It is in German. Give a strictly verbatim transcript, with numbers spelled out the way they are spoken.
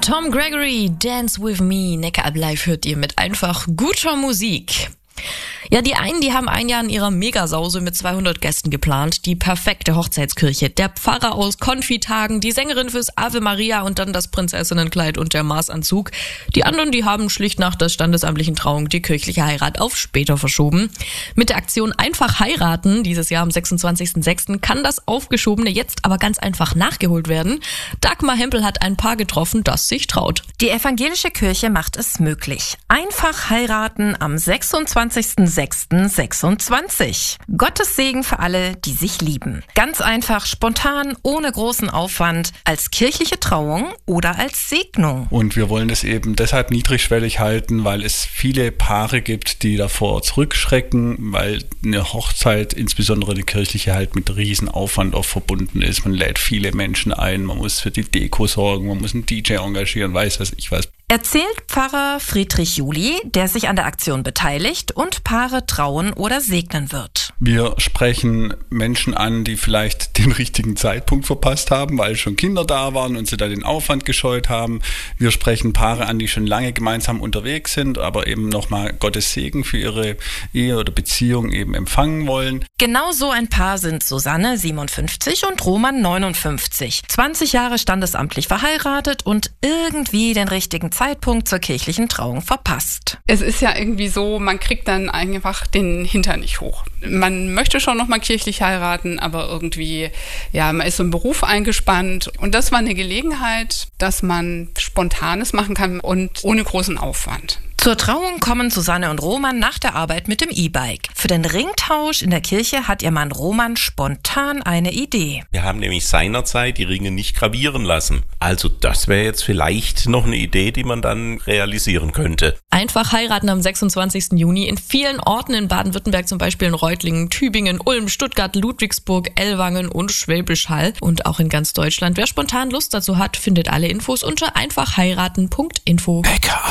Tom Gregory, Dance With Me, Neckar Live hört ihr mit einfach guter Musik. Ja, die einen, die haben ein Jahr in ihrer Megasause mit zweihundert Gästen geplant. Die perfekte Hochzeitskirche, der Pfarrer aus Konfitagen, die Sängerin fürs Ave Maria und dann das Prinzessinnenkleid und der Maßanzug. Die anderen, die haben schlicht nach der standesamtlichen Trauung die kirchliche Heirat auf später verschoben. Mit der Aktion Einfach heiraten, dieses Jahr am sechsundzwanzigsten sechsten kann das Aufgeschobene jetzt aber ganz einfach nachgeholt werden. Dagmar Hempel hat ein Paar getroffen, das sich traut. Die evangelische Kirche macht es möglich. Einfach heiraten am sechsundzwanzigsten sechsten sechsundzwanzig. Gottes Segen für alle, die sich lieben. Ganz einfach, spontan, ohne großen Aufwand, als kirchliche Trauung oder als Segnung. Und wir wollen es eben deshalb niedrigschwellig halten, weil es viele Paare gibt, die davor zurückschrecken, weil eine Hochzeit, insbesondere eine kirchliche, halt mit riesen Aufwand auch verbunden ist. Man lädt viele Menschen ein, man muss für die Deko sorgen, man muss einen D J engagieren, weiß was ich was. Erzählt Pfarrer Friedrich Juli, der sich an der Aktion beteiligt und Paare trauen oder segnen wird. Wir sprechen Menschen an, die vielleicht den richtigen Zeitpunkt verpasst haben, weil schon Kinder da waren und sie da den Aufwand gescheut haben. Wir sprechen Paare an, die schon lange gemeinsam unterwegs sind, aber eben nochmal Gottes Segen für ihre Ehe oder Beziehung eben empfangen wollen. Genau so ein Paar sind Susanne, siebenundfünfzig, und Roman, neunundfünfzig. zwanzig Jahre standesamtlich verheiratet und irgendwie den richtigen Zeitpunkt zur kirchlichen Trauung verpasst. Es ist ja irgendwie so, man kriegt dann einfach den Hintern nicht hoch. Man möchte schon noch mal kirchlich heiraten, aber irgendwie, ja, man ist so im Beruf eingespannt. Und das war eine Gelegenheit, dass man Spontanes machen kann und ohne großen Aufwand. Zur Trauung kommen Susanne und Roman nach der Arbeit mit dem E-Bike. Für den Ringtausch in der Kirche hat ihr Mann Roman spontan eine Idee. Wir haben nämlich seinerzeit die Ringe nicht gravieren lassen. Also das wäre jetzt vielleicht noch eine Idee, die man dann realisieren könnte. Einfach heiraten am sechsundzwanzigsten Juni in vielen Orten in Baden-Württemberg, zum Beispiel in Reutlingen, Tübingen, Ulm, Stuttgart, Ludwigsburg, Ellwangen und Schwäbisch Hall und auch in ganz Deutschland. Wer spontan Lust dazu hat, findet alle Infos unter einfach heiraten punkt info. Neckar.